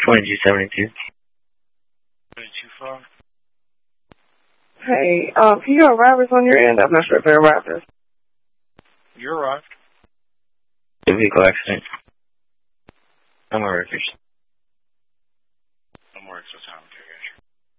2272. 22-5. Hey, can you have rappers on your end? I'm not sure if they're rappers. You're right. The vehicle accident. I'm a records.